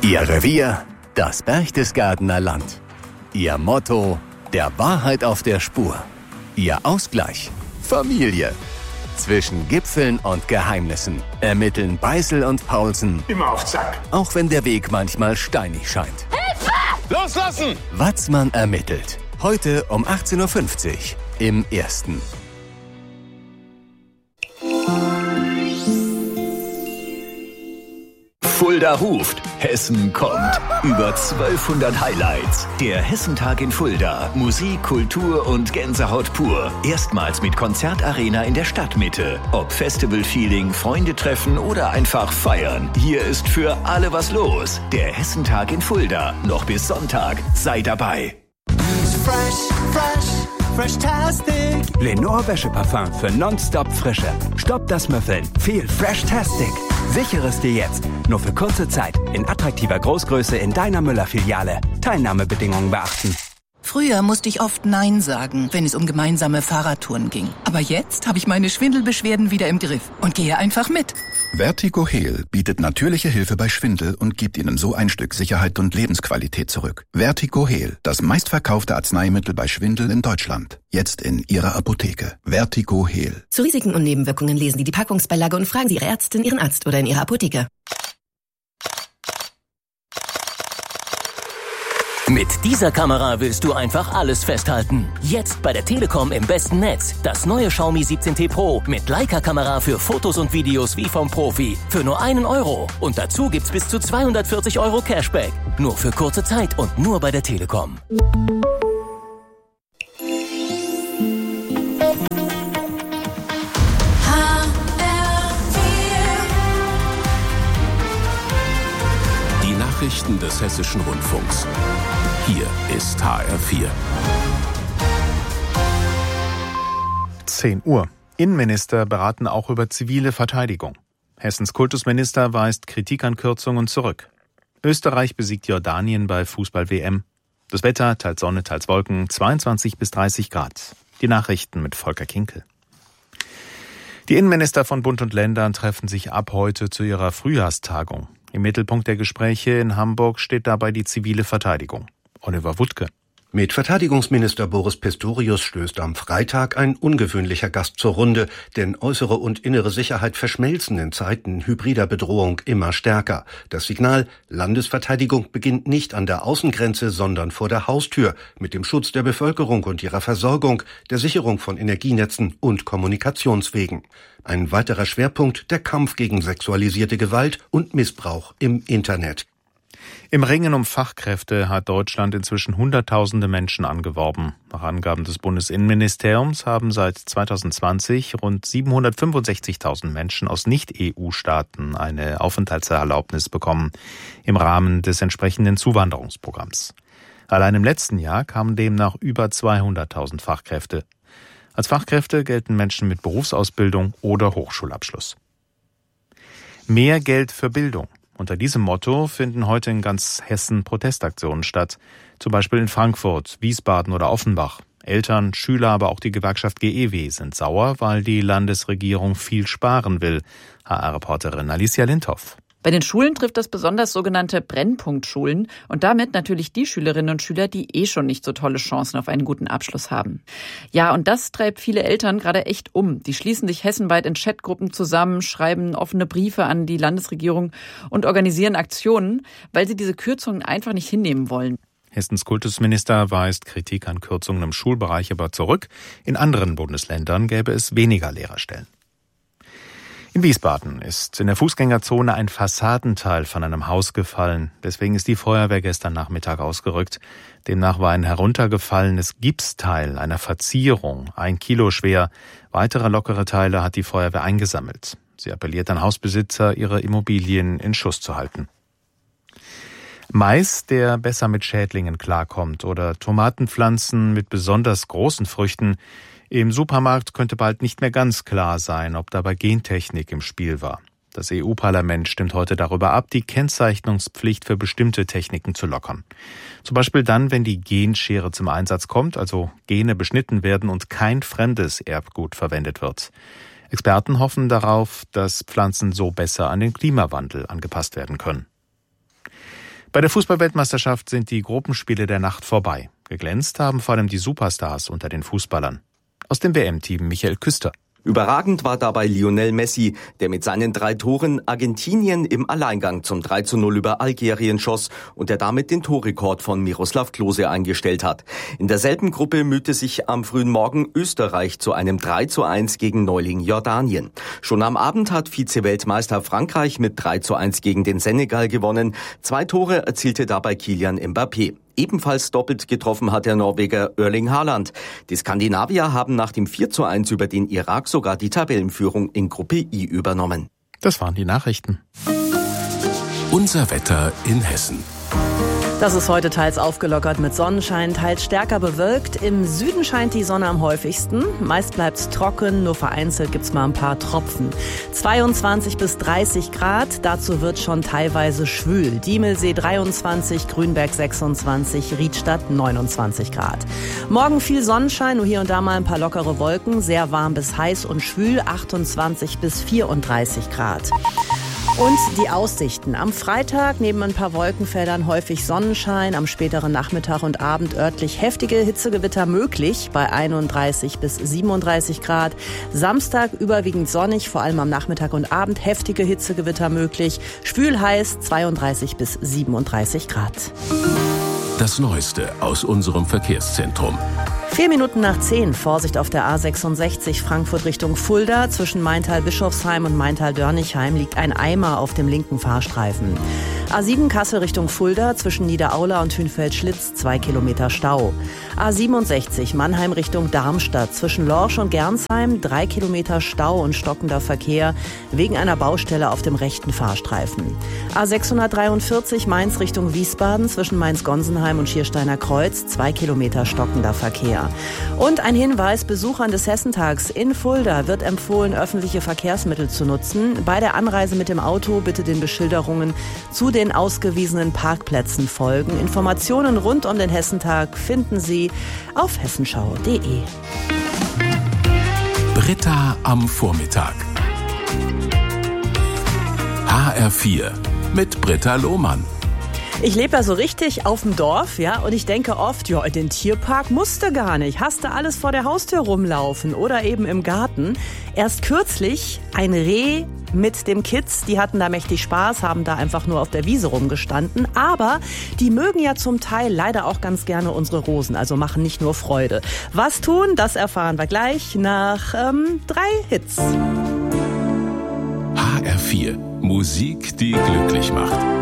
Ihr Revier, das Berchtesgadener Land. Ihr Motto, der Wahrheit auf der Spur. Ihr Ausgleich, Familie. Zwischen Gipfeln und Geheimnissen ermitteln Beißel und Paulsen. Immer auf Zack. Auch wenn der Weg manchmal steinig scheint. Hilfe! Loslassen! Watzmann ermittelt. Heute um 18.50 Uhr im Ersten. Fulda ruft, Hessen kommt. Über 1200 Highlights. Der Hessentag in Fulda. Musik, Kultur und Gänsehaut pur. Erstmals mit Konzertarena in der Stadtmitte. Ob Festival-Feeling, Freunde treffen oder einfach feiern. Hier ist für alle was los. Der Hessentag in Fulda. Noch bis Sonntag. Sei dabei. Fresh-tastic. Lenore Wäscheparfum für nonstop Frische. Stopp das Müffeln. Viel Fresh-tastic. Sichere es dir jetzt. Nur für kurze Zeit. In attraktiver Großgröße in deiner Müller-Filiale. Teilnahmebedingungen beachten. Früher musste ich oft Nein sagen, wenn es um gemeinsame Fahrradtouren ging. Aber jetzt habe ich meine Schwindelbeschwerden wieder im Griff und gehe einfach mit. Vertigo Heal bietet natürliche Hilfe bei Schwindel und gibt Ihnen so ein Stück Sicherheit und Lebensqualität zurück. Vertigo Heal, das meistverkaufte Arzneimittel bei Schwindel in Deutschland. Jetzt in Ihrer Apotheke. Vertigo Heal. Zu Risiken und Nebenwirkungen lesen Sie die Packungsbeilage und fragen Sie Ihre Ärztin, Ihren Arzt oder in Ihrer Apotheke. Mit dieser Kamera willst du einfach alles festhalten. Jetzt bei der Telekom im besten Netz. Das neue Xiaomi 17T Pro mit Leica-Kamera für Fotos und Videos wie vom Profi. Für nur €1. Und dazu gibt's bis zu 240 € Cashback. Nur für kurze Zeit und nur bei der Telekom. Die Nachrichten des Hessischen Rundfunks. Hier ist HR4. 10 Uhr. Innenminister beraten auch über zivile Verteidigung. Hessens Kultusminister weist Kritik an Kürzungen zurück. Österreich besiegt Jordanien bei Fußball-WM. Das Wetter, teils Sonne, teils Wolken, 22 bis 30 Grad. Die Nachrichten mit Volker Kinkel. Die Innenminister von Bund und Ländern treffen sich ab heute zu ihrer Frühjahrstagung. Im Mittelpunkt der Gespräche in Hamburg steht dabei die zivile Verteidigung. Oliver Wuttke. Mit Verteidigungsminister Boris Pistorius stößt am Freitag ein ungewöhnlicher Gast zur Runde, denn äußere und innere Sicherheit verschmelzen in Zeiten hybrider Bedrohung immer stärker. Das Signal: Landesverteidigung beginnt nicht an der Außengrenze, sondern vor der Haustür, mit dem Schutz der Bevölkerung und ihrer Versorgung, der Sicherung von Energienetzen und Kommunikationswegen. Ein weiterer Schwerpunkt: der Kampf gegen sexualisierte Gewalt und Missbrauch im Internet. Im Ringen um Fachkräfte hat Deutschland inzwischen Hunderttausende Menschen angeworben. Nach Angaben des Bundesinnenministeriums haben seit 2020 rund 765.000 Menschen aus Nicht-EU-Staaten eine Aufenthaltserlaubnis bekommen im Rahmen des entsprechenden Zuwanderungsprogramms. Allein im letzten Jahr kamen demnach über 200.000 Fachkräfte. Als Fachkräfte gelten Menschen mit Berufsausbildung oder Hochschulabschluss. Mehr Geld für Bildung. Unter diesem Motto finden heute in ganz Hessen Protestaktionen statt, zum Beispiel in Frankfurt, Wiesbaden oder Offenbach. Eltern, Schüler, aber auch die Gewerkschaft GEW sind sauer, weil die Landesregierung viel sparen will. HR-Reporterin Alicia Lindhoff. Bei den Schulen trifft das besonders sogenannte Brennpunktschulen und damit natürlich die Schülerinnen und Schüler, die schon nicht so tolle Chancen auf einen guten Abschluss haben. Ja, und das treibt viele Eltern gerade echt um. Die schließen sich hessenweit in Chatgruppen zusammen, schreiben offene Briefe an die Landesregierung und organisieren Aktionen, weil sie diese Kürzungen einfach nicht hinnehmen wollen. Hessens Kultusminister weist Kritik an Kürzungen im Schulbereich aber zurück. In anderen Bundesländern gäbe es weniger Lehrerstellen. In Wiesbaden ist in der Fußgängerzone ein Fassadenteil von einem Haus gefallen. Deswegen ist die Feuerwehr gestern Nachmittag ausgerückt. Demnach war ein heruntergefallenes Gipsteil einer Verzierung 1 Kilo schwer. Weitere lockere Teile hat die Feuerwehr eingesammelt. Sie appelliert an Hausbesitzer, ihre Immobilien in Schuss zu halten. Mais, der besser mit Schädlingen klarkommt, oder Tomatenpflanzen mit besonders großen Früchten. Im Supermarkt könnte bald nicht mehr ganz klar sein, ob dabei Gentechnik im Spiel war. Das EU-Parlament stimmt heute darüber ab, die Kennzeichnungspflicht für bestimmte Techniken zu lockern. Zum Beispiel dann, wenn die Genschere zum Einsatz kommt, also Gene beschnitten werden und kein fremdes Erbgut verwendet wird. Experten hoffen darauf, dass Pflanzen so besser an den Klimawandel angepasst werden können. Bei der Fußball-Weltmeisterschaft sind die Gruppenspiele der Nacht vorbei. Geglänzt haben vor allem die Superstars unter den Fußballern. Aus dem WM-Team Michael Küster. Überragend war dabei Lionel Messi, der mit seinen 3 Toren Argentinien im Alleingang zum 3:0 über Algerien schoss und der damit den Torrekord von Miroslav Klose eingestellt hat. In derselben Gruppe mühte sich am frühen Morgen Österreich zu einem 3:1 gegen Neuling Jordanien. Schon am Abend hat Vize-Weltmeister Frankreich mit 3:1 gegen den Senegal gewonnen. 2 Tore erzielte dabei Kylian Mbappé. Ebenfalls doppelt getroffen hat der Norweger Erling Haaland. Die Skandinavier haben nach dem 4:1 über den Irak sogar die Tabellenführung in Gruppe I übernommen. Das waren die Nachrichten. Unser Wetter in Hessen. Das ist heute teils aufgelockert mit Sonnenschein, teils stärker bewölkt. Im Süden scheint die Sonne am häufigsten. Meist bleibt's trocken, nur vereinzelt gibt's mal ein paar Tropfen. 22 bis 30 Grad, dazu wird schon teilweise schwül. Diemelsee 23, Grünberg 26, Riedstadt 29 Grad. Morgen viel Sonnenschein, nur hier und da mal ein paar lockere Wolken. Sehr warm bis heiß und schwül, 28 bis 34 Grad. Und die Aussichten. Am Freitag neben ein paar Wolkenfeldern häufig Sonnenschein, am späteren Nachmittag und Abend örtlich heftige Hitzegewitter möglich bei 31 bis 37 Grad. Samstag überwiegend sonnig, vor allem am Nachmittag und Abend heftige Hitzegewitter möglich. Schwül heiß 32 bis 37 Grad. Das Neueste aus unserem Verkehrszentrum. 4 Minuten nach 10, Vorsicht auf der A66 Frankfurt Richtung Fulda. Zwischen Maintal-Bischofsheim und Maintal-Dörnichheim liegt ein Eimer auf dem linken Fahrstreifen. A7 Kassel Richtung Fulda, zwischen Niederaula und Hünfeld-Schlitz 2 Kilometer Stau. A67 Mannheim Richtung Darmstadt, zwischen Lorsch und Gernsheim 3 Kilometer Stau und stockender Verkehr wegen einer Baustelle auf dem rechten Fahrstreifen. A643 Mainz Richtung Wiesbaden, zwischen Mainz-Gonsenheim und Schiersteiner Kreuz 2 Kilometer stockender Verkehr. Und ein Hinweis, Besuchern des Hessentags in Fulda wird empfohlen, öffentliche Verkehrsmittel zu nutzen. Bei der Anreise mit dem Auto bitte den Beschilderungen zu den ausgewiesenen Parkplätzen folgen. Informationen rund um den Hessentag finden Sie auf hessenschau.de. Britta am Vormittag. HR4 mit Britta Lohmann. Ich lebe ja so richtig auf dem Dorf, ja, und ich denke oft, ja, in den Tierpark musst du gar nicht. Hast du alles vor der Haustür rumlaufen oder eben im Garten. Erst kürzlich ein Reh mit dem Kids, die hatten da mächtig Spaß, haben da einfach nur auf der Wiese rumgestanden. Aber die mögen ja zum Teil leider auch ganz gerne unsere Rosen, also machen nicht nur Freude. Was tun, das erfahren wir gleich nach 3 Hits. HR4, Musik, die glücklich macht.